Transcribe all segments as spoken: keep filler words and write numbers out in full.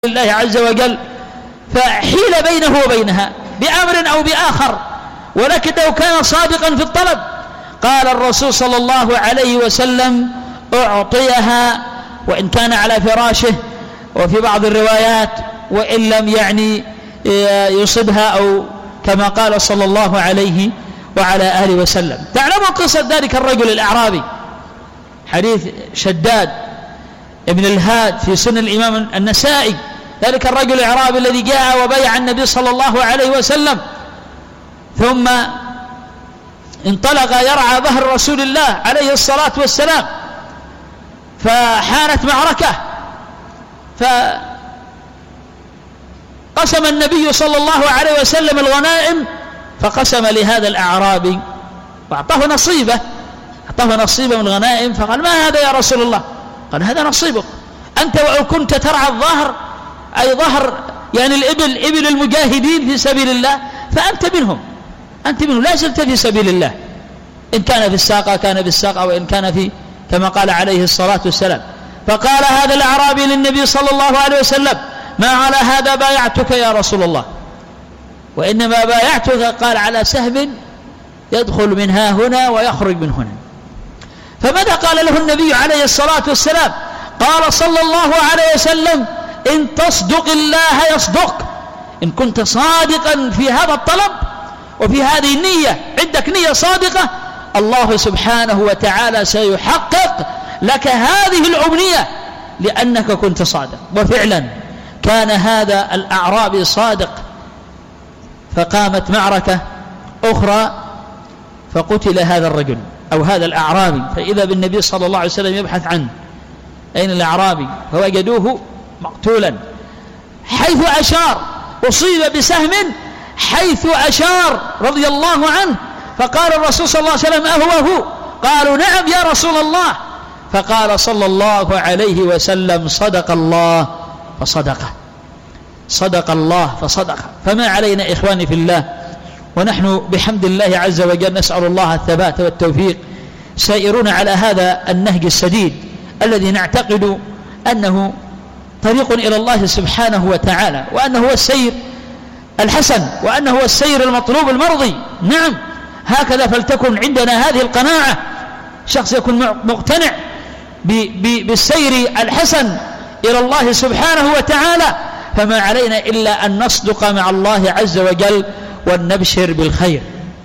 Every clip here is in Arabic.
الله عز وجل، فحيل بينه وبينها بأمر أو بآخر، ولكنه كان صادقا في الطلب. قال الرسول صلى الله عليه وسلم: أعطيها وإن كان على فراشه، وفي بعض الروايات وإن لم يعني يصبها، أو كما قال صلى الله عليه وعلى آله وسلم. تعلموا قصة ذلك الرجل الأعرابي، حديث شداد ابن الهاد في سنن الإمام النسائي، ذلك الرجل الأعرابي الذي جاء وبايع النبي صلى الله عليه وسلم، ثم انطلق يرعى ظهر رسول الله عليه الصلاة والسلام، فحانت معركة، فقسم النبي صلى الله عليه وسلم الغنائم، فقسم لهذا الأعرابي وأعطاه نصيبه أعطاه نصيبه من الغنائم، فقال: ما هذا يا رسول الله؟ قال: هذا نصيبك أنت، وإن كنت ترعى الظهر، أي ظهر يعني الإبل، إبل المجاهدين في سبيل الله، فأنت منهم أنت منهم لا زلت في سبيل الله، إن كان في الساقة كان في الساقة، وإن كان في كما قال عليه الصلاة والسلام. فقال هذا الأعرابي للنبي صلى الله عليه وسلم: ما على هذا بايعتك يا رسول الله، وإنما بايعتك قال على سهم يدخل من ها هنا ويخرج من هنا. فماذا قال له النبي عليه الصلاة والسلام؟ قال صلى الله عليه وسلم: إن تصدق الله يصدق، إن كنت صادقا في هذا الطلب وفي هذه النية، عندك نية صادقة، الله سبحانه وتعالى سيحقق لك هذه الأمنية لأنك كنت صادق. وفعلا كان هذا الأعرابي صادق، فقامت معركة أخرى فقتل هذا الرجل أو هذا الأعرابي، فإذا بالنبي صلى الله عليه وسلم يبحث عنه، أين الأعرابي؟ فوجدوه مقتولا حيث أشار، أصيب بسهم حيث أشار رضي الله عنه. فقال الرسول صلى الله عليه وسلم: أهو هو؟ قالوا: نعم يا رسول الله. فقال صلى الله عليه وسلم: صدق الله فصدقه، صدق الله فصدقه. فما علينا إخواني في الله، ونحن بحمد الله عز وجل نسأل الله الثبات والتوفيق، سائرون على هذا النهج السديد الذي نعتقد أنه طريق إلى الله سبحانه وتعالى، وأنه هو السير الحسن، وأنه هو السير المطلوب المرضي. نعم، هكذا فلتكن عندنا هذه القناعة، شخص يكون مقتنع بالسير الحسن إلى الله سبحانه وتعالى. فما علينا إلا أن نصدق مع الله عز وجل ونبشر بالخير.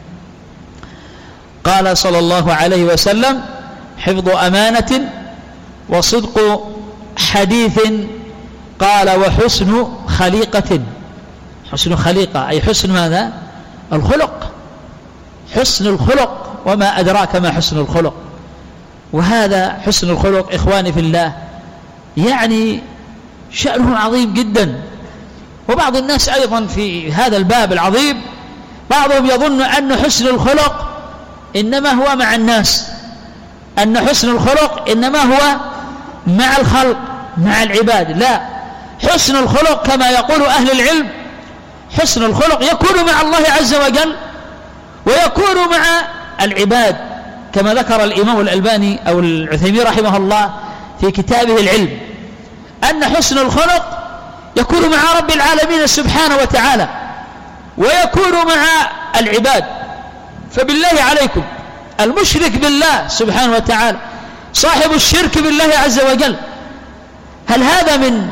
قال صلى الله عليه وسلم: حفظ أمانة وصدق حديث، قال وحسن خليقة. حسن خليقة أي حسن ماذا؟ الخلق، حسن الخلق، وما أدراك ما حسن الخلق. وهذا حسن الخلق إخواني في الله يعني شأنه عظيم جدا. وبعض الناس أيضا في هذا الباب العظيم، بعضهم يظن أن حسن الخلق إنما هو مع الناس، أن حسن الخلق إنما هو مع الخلق مع العباد. لا، حسن الخلق كما يقول أهل العلم، حسن الخلق يكون مع الله عز وجل ويكون مع العباد، كما ذكر الإمام الألباني أو العثيمين رحمه الله في كتابه العلم، أن حسن الخلق يكون مع رب العالمين سبحانه وتعالى ويكون مع العباد. فبالله عليكم، المشرك بالله سبحانه وتعالى، صاحب الشرك بالله عز وجل، هل هذا من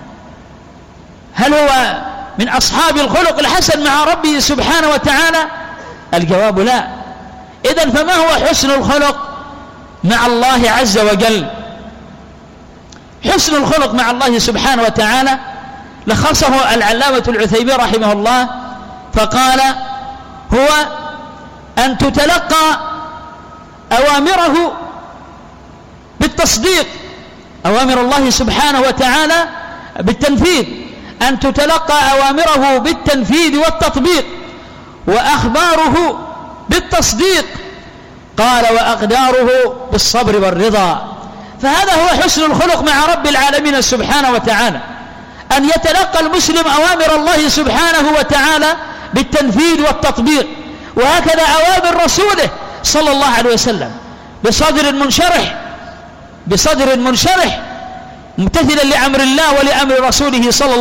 هل هو من أصحاب الخلق الحسن مع ربه سبحانه وتعالى؟ الجواب لا. إذن فما هو حسن الخلق مع الله عز وجل؟ حسن الخلق مع الله سبحانه وتعالى لخصه العلامة العثيمين رحمه الله، فقال: هو أن تتلقى أوامره بالتصديق، أوامر الله سبحانه وتعالى بالتنفيذ، أن تتلقى أوامره بالتنفيذ والتطبيق، وأخباره بالتصديق، قال وأقداره بالصبر والرضا. فهذا هو حسن الخلق مع رب العالمين سبحانه وتعالى، أن يتلقى المسلم أوامر الله سبحانه وتعالى بالتنفيذ والتطبيق، وهكذا أوامر رسوله صلى الله عليه وسلم بصدر منشرح بصدر منشرح ممتثلا لأمر الله ولأمر رسوله صلى الله عليه وسلم.